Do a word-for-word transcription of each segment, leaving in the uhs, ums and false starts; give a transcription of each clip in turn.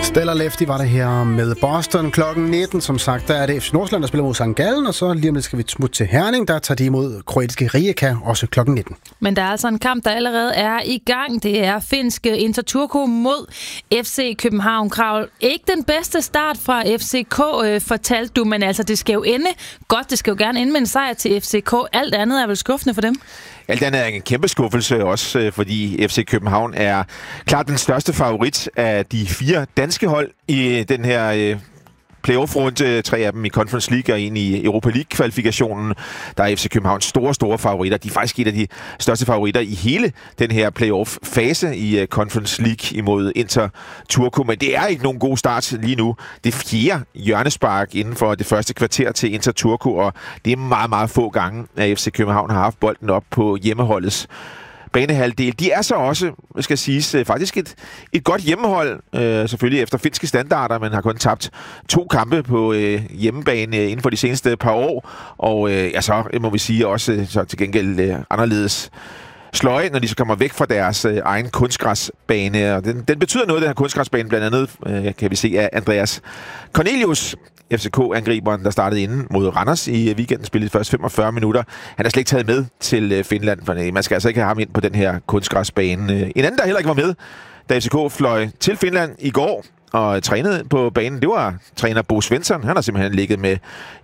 Stellar Lefty var det her med Boston klokken nitten. Som sagt, der er det F C Nordsjælland, der spiller mod Sankt Gallen, og så lige om lidt skal vi smutte til Herning. Der tager de imod kroatiske Rijeka, også klokken nitten. Men der er altså en kamp, der allerede er i gang. Det er finske Inter Turku mod F C København. Krav, ikke den bedste start fra F C K, øh, fortalte du, men altså det skal jo ende godt. Det skal jo gerne ende med en sejr til F C K. Alt andet er vel skuffende for dem? Alt andet er en kæmpe skuffelse også, fordi F C København er klart den største favorit af de fire danske hold i den her playoff-runde. Tre af dem i Conference League og en i Europa League-kvalifikationen. Der er F C Københavns store, store favoritter. De er faktisk et af de største favoritter i hele den her playoff-fase i Conference League imod Inter Turku. Men det er ikke nogen god start lige nu. Det er fjerde hjørnespark inden for det første kvarter til Inter Turku, og det er meget, meget få gange, at F C København har haft bolden op på hjemmeholdets banehalvdel. De er så også, skal siges, faktisk et, et godt hjemmehold, øh, selvfølgelig efter finske standarder, men har kun tabt to kampe på øh, hjemmebane øh, inden for de seneste par år, og øh, ja, så må vi sige også så til gengæld øh, anderledes sløje, når de så kommer væk fra deres øh, egen kunstgræsbane, og den, den betyder noget, den her kunstgræsbane, blandt andet øh, kan vi se af Andreas Cornelius, F C K-angriberen, der startede inden mod Randers i weekenden, spillede de første femogfyrre minutter. Han er slet ikke taget med til Finland, for man skal altså ikke have ham ind på den her kunstgræsbane. En anden, der heller ikke var med, da F C K fløj til Finland i går og trænede på banen, det var træner Bo Svensson. Han har simpelthen ligget med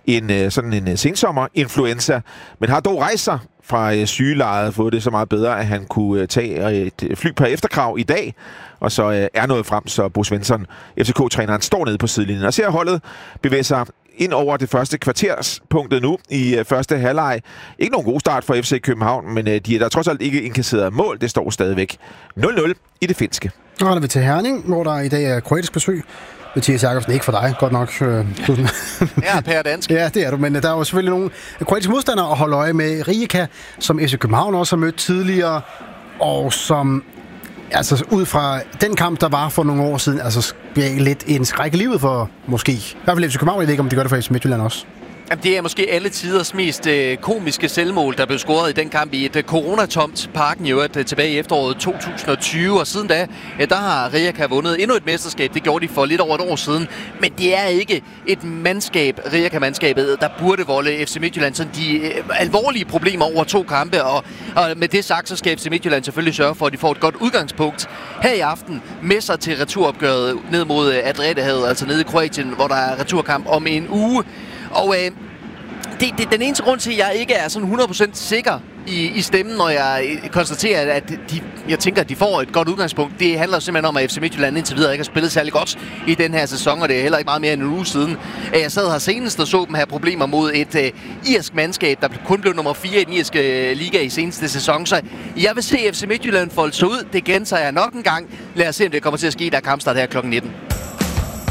en sådan en sensommer-influenza, men har dog rejst sig fra sygelejet, fået det så meget bedre, at han kunne tage et fly på efterkrav i dag, og så er nået frem, så Bo Svensson, F C K-træneren, står nede på sidelinjen og ser holdet bevæge sig ind over det første kvarterspunktet nu i første halvleg. Ikke nogen god start for F C København, men de er der trods alt ikke indkasseret mål. Det står stadigvæk nul nul i det finske. Nu er vi til Herning, hvor der i dag er kroatisk besøg. Mathias Jakobsen, ikke for dig, godt nok. Ja, Per Dansk. Ja, det er du, men der er jo selvfølgelig nogle kroatiske modstandere at holde øje med. Rijeka, som F C København også har mødt tidligere, og som altså ud fra den kamp, der var for nogle år siden, altså bliver lidt en skræk i livet for måske. I hvert fald F C København, jeg ved ikke, om de gør det for F C Midtjylland også. Jamen, det er måske alle tiders mest øh, komiske selvmål, der blev scoret i den kamp i et øh, coronatomt Parken i øvrigt øh, tilbage i efteråret to tusind og tyve. Og siden da, øh, der har Rijeka vundet endnu et mesterskab. Det gjorde de for lidt over et år siden. Men det er ikke et mandskab, Rijeka-mandskabet, der burde volde F C Midtjylland sådan de øh, alvorlige problemer over to kampe. Og, og med det sagt, så skal F C Midtjylland selvfølgelig sørge for, at de får et godt udgangspunkt her i aften med sig til returopgøret ned mod øh, Adriaterhavet, altså nede i Kroatien, hvor der er returkamp om en uge. Og øh, det, det, den eneste grund til, at jeg ikke er sådan hundrede procent sikker i, i stemmen, når jeg konstaterer, at de, jeg tænker, at de får et godt udgangspunkt, det handler simpelthen om, at F C Midtjylland indtil videre ikke har spillet særlig godt i den her sæson, og det er heller ikke meget mere end en uge siden. Jeg sad her senest og så dem have problemer mod et uh, irsk mandskab, der kun blev nummer fire i den irske liga i seneste sæson, så jeg vil se F C Midtjylland folde sig ud. Det gentager jeg nok en gang. Lad os se, om det kommer til at ske, der er kampstart her klokken nitten.